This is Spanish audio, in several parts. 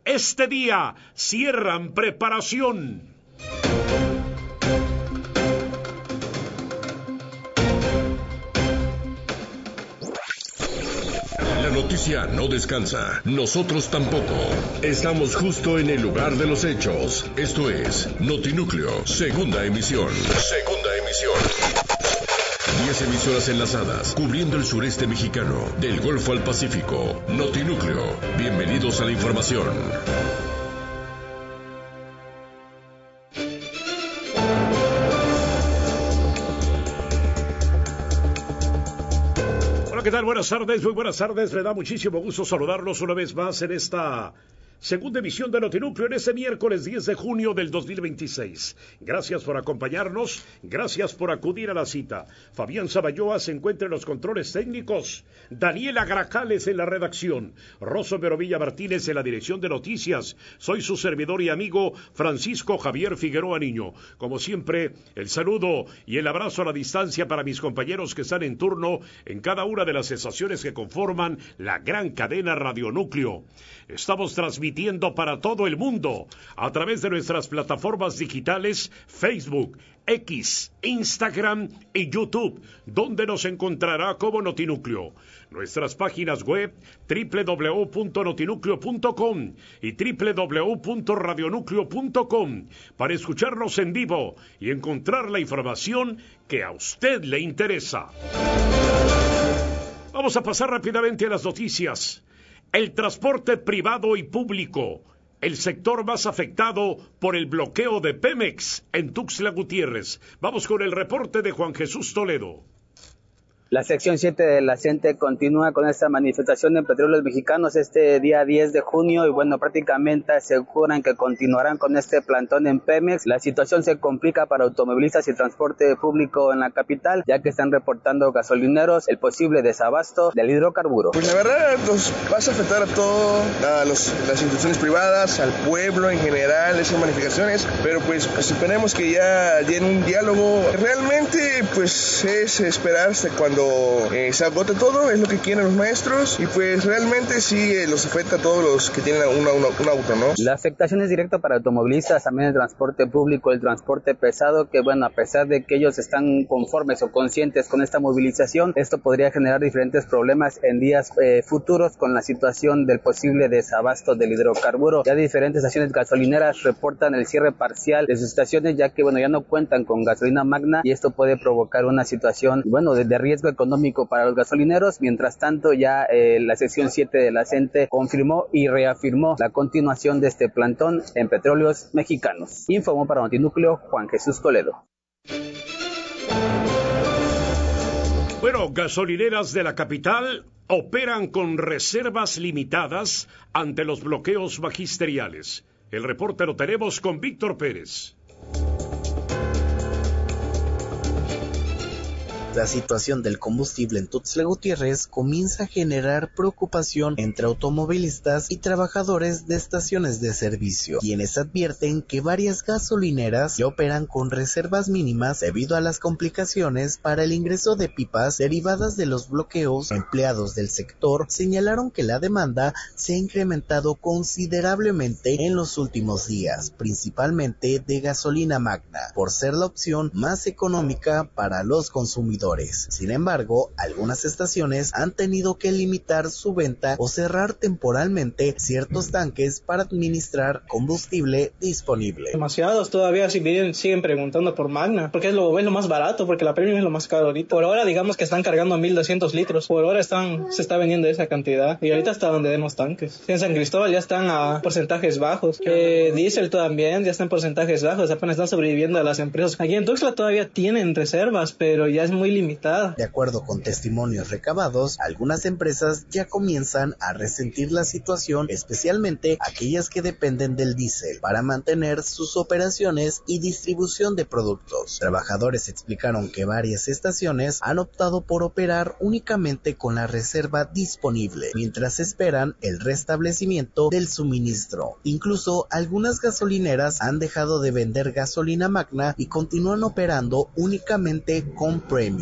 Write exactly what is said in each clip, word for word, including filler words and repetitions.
Este día cierran preparación. La noticia no descansa, nosotros tampoco. Estamos justo en el lugar de los hechos. Esto es Notinúcleo, segunda emisión. Segunda emisión. Diez emisoras enlazadas, cubriendo el sureste mexicano, del Golfo al Pacífico. Notinúcleo, bienvenidos a la información. ¿Qué tal? Buenas tardes, muy buenas tardes. Me da muchísimo gusto saludarlos una vez más en esta segunda emisión de Notinúcleo en este miércoles diez de junio del dos mil veintiséis. Gracias por acompañarnos, gracias por acudir a la cita. Fabián Sabayoa se encuentra en los controles técnicos, Daniela Grajales en la redacción, Rosso Merovilla Martínez en la dirección de noticias. Soy su servidor y amigo Francisco Javier Figueroa Niño. Como siempre, el saludo y el abrazo a la distancia para mis compañeros que están en turno en cada una de las estaciones que conforman la gran cadena Radionúcleo. Estamos transmitiendo para todo el mundo a través de nuestras plataformas digitales Facebook, X, Instagram y YouTube, donde nos encontrará como Notinúcleo. Nuestras páginas web doble u doble u doble u punto notinúcleo punto com y doble u doble u doble u punto radionúcleo punto com para escucharnos en vivo y encontrar la información que a usted le interesa. Vamos a pasar rápidamente a las noticias. El transporte privado y público, el sector más afectado por el bloqueo de Pemex en Tuxtla Gutiérrez. Vamos con el reporte de Juan Jesús Toledo. La sección siete de la CENTE continúa con esta manifestación en Petróleos Mexicanos este día diez de junio y bueno, prácticamente aseguran que continuarán con este plantón en Pemex. La situación se complica para automovilistas y transporte público en la capital, ya que están reportando gasolineros el posible desabasto del hidrocarburo. Pues la verdad nos vas a afectar a todo, a los, las instituciones privadas, al pueblo en general, esas manifestaciones, pero pues, pues esperemos que ya den un diálogo. Realmente pues es esperar hasta cuando Cuando eh, se agote todo, es lo que quieren los maestros y pues realmente sí eh, los afecta a todos los que tienen una, una, un auto, ¿no? La afectación es directa para automovilistas, también el transporte público, el transporte pesado, que bueno, a pesar de que ellos están conformes o conscientes con esta movilización, esto podría generar diferentes problemas en días eh, futuros con la situación del posible desabasto del hidrocarburo. Ya diferentes estaciones gasolineras reportan el cierre parcial de sus estaciones, ya que bueno, ya no cuentan con gasolina magna y esto puede provocar una situación, bueno, de, de riesgo económico para los gasolineros. Mientras tanto, ya eh, la sección siete de la CENTE confirmó y reafirmó la continuación de este plantón en Petróleos Mexicanos. Informó para Notinúcleo Juan Jesús Toledo. Bueno, gasolineras de la capital operan con reservas limitadas ante los bloqueos magisteriales. El reporte lo tenemos con Víctor Pérez. La situación del combustible en Tuxtla Gutiérrez comienza a generar preocupación entre automovilistas y trabajadores de estaciones de servicio, quienes advierten que varias gasolineras ya operan con reservas mínimas debido a las complicaciones para el ingreso de pipas derivadas de los bloqueos. Empleados del sector señalaron que la demanda se ha incrementado considerablemente en los últimos días, principalmente de gasolina magna, por ser la opción más económica para los consumidores. Sin embargo, algunas estaciones han tenido que limitar su venta o cerrar temporalmente ciertos tanques para administrar combustible disponible. Demasiados todavía siguen, siguen preguntando por Magna, porque es lo, es lo más barato, porque la Premium es lo más caro ahorita. Por ahora digamos que están cargando mil doscientos litros, por ahora están, se está vendiendo esa cantidad, y ahorita hasta donde demos tanques. En San Cristóbal ya están a porcentajes bajos, eh, Diesel también ya está en porcentajes bajos, apenas están sobreviviendo a las empresas. Aquí en Tuxtla todavía tienen reservas, pero ya es muy limitada. De acuerdo con testimonios recabados, algunas empresas ya comienzan a resentir la situación, especialmente aquellas que dependen del diésel para mantener sus operaciones y distribución de productos. Trabajadores explicaron que varias estaciones han optado por operar únicamente con la reserva disponible, mientras esperan el restablecimiento del suministro. Incluso algunas gasolineras han dejado de vender gasolina magna y continúan operando únicamente con Premium.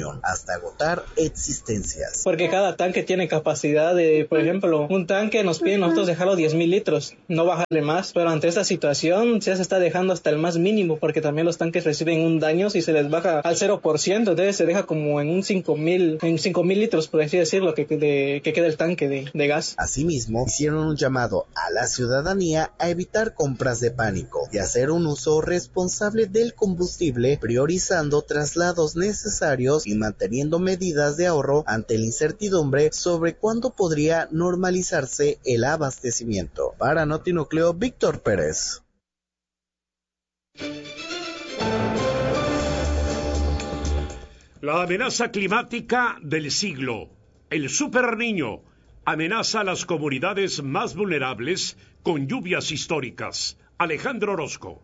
camión hasta agotar existencias. Porque cada tanque tiene capacidad de, por ejemplo, un tanque nos pide nosotros dejarlo diez mil litros, no bajarle más, pero ante esta situación ya se está dejando hasta el más mínimo, porque también los tanques reciben un daño si se les baja al cero por ciento, entonces se deja como en un cinco mil, en cinco mil litros, por así decirlo, que, de, que queda el tanque de, de gas. Asimismo, hicieron un llamado a la ciudadanía a evitar compras de pánico y hacer un uso responsable del combustible, priorizando traslados necesarios y manteniendo medidas de ahorro ante la incertidumbre sobre cuándo podría normalizarse el abastecimiento. Para Notinúcleo, Víctor Pérez. La amenaza climática del siglo, el Super Niño, amenaza a las comunidades más vulnerables con lluvias históricas. Alejandro Orozco.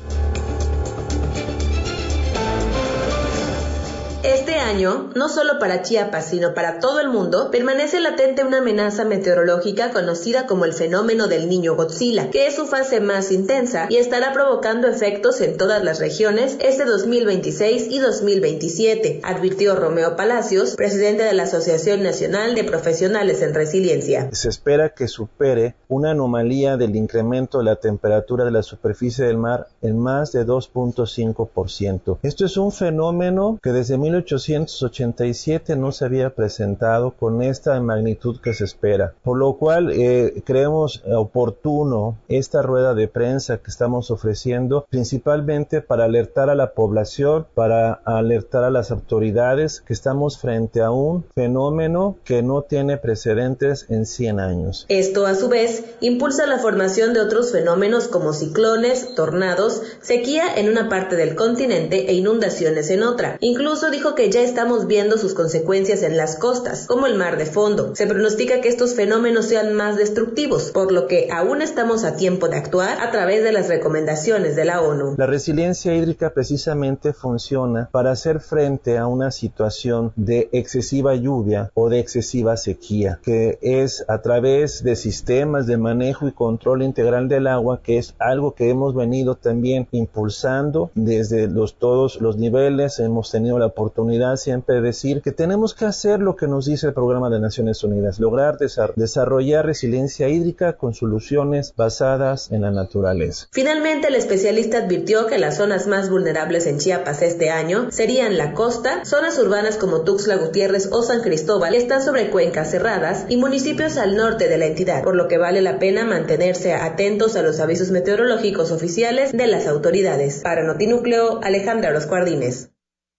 Este año, no solo para Chiapas, sino para todo el mundo, permanece latente una amenaza meteorológica conocida como el fenómeno del Niño Godzilla, que es su fase más intensa y estará provocando efectos en todas las regiones este dos mil veintiséis y dos mil veintisiete, advirtió Romeo Palacios, presidente de la Asociación Nacional de Profesionales en Resiliencia. Se espera que supere una anomalía del incremento de la temperatura de la superficie del mar en más de dos punto cinco por ciento. Esto es un fenómeno que desde mil ochocientos ochenta y siete no se había presentado con esta magnitud que se espera, por lo cual eh, creemos oportuno esta rueda de prensa que estamos ofreciendo, principalmente para alertar a la población, para alertar a las autoridades que estamos frente a un fenómeno que no tiene precedentes en cien años. Esto, a su vez, impulsa la formación de otros fenómenos como ciclones, tornados, sequía en una parte del continente e inundaciones en otra. Incluso dijo que ya estamos viendo sus consecuencias en las costas, como el mar de fondo. Se pronostica que estos fenómenos sean más destructivos, por lo que aún estamos a tiempo de actuar a través de las recomendaciones de la ONU. La resiliencia hídrica precisamente funciona para hacer frente a una situación de excesiva lluvia o de excesiva sequía, que es a través de sistemas de manejo y control integral del agua, que es algo que hemos venido también impulsando desde los, todos los niveles. Hemos tenido la oportunidad siempre de decir que tenemos que hacer lo que nos dice el Programa de Naciones Unidas, lograr desar- desarrollar resiliencia hídrica con soluciones basadas en la naturaleza. Finalmente, el especialista advirtió que las zonas más vulnerables en Chiapas este año serían la costa, zonas urbanas como Tuxtla Gutiérrez o San Cristóbal, que están sobre cuencas cerradas, y municipios al norte de la entidad, por lo que vale la pena mantenerse atentos a los avisos meteorológicos oficiales de las autoridades. Para Notinúcleo, Alejandra Orozco Ardínez.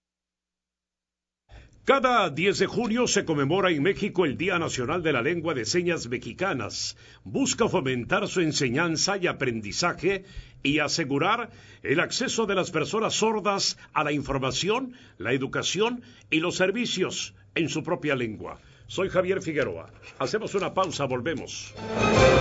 Cada diez de junio se conmemora en México el Día Nacional de la Lengua de Señas Mexicanas. Busca fomentar su enseñanza y aprendizaje y asegurar el acceso de las personas sordas a la información, la educación y los servicios en su propia lengua. Soy Javier Figueroa. Hacemos una pausa, volvemos.